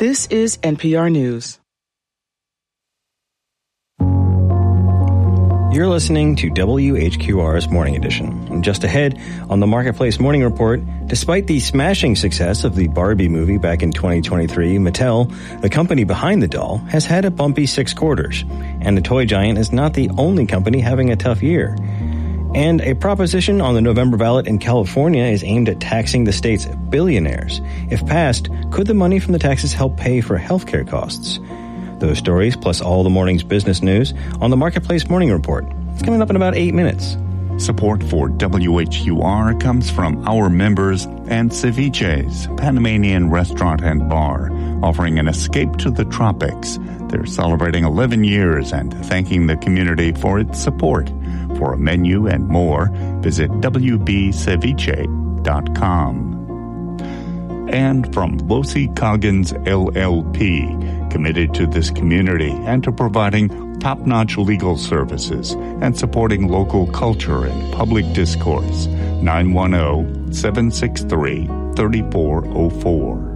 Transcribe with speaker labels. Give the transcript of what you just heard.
Speaker 1: This is NPR News.
Speaker 2: You're listening to WHQR's Morning Edition. And just ahead on the Marketplace Morning Report, despite the smashing success of the Barbie movie back in 2023, Mattel, the company behind the doll, has had a bumpy 6 quarters. And the toy giant is not the only company having a tough year. And a proposition on the November ballot in California is aimed at taxing the state's billionaires. If passed, could the money from the taxes help pay for healthcare costs? Those stories, plus all the morning's business news, on the Marketplace Morning Report. It's coming up in about 8 minutes.
Speaker 3: Support for WHUR comes from our members and Ceviche's, Panamanian restaurant and bar, offering an escape to the tropics. They're celebrating 11 years and thanking the community for its support. For a menu and more, visit wbceviche.com. And from Losi Coggins LLP, committed to this community and to providing top-notch legal services and supporting local culture and public discourse. 910-763-3404.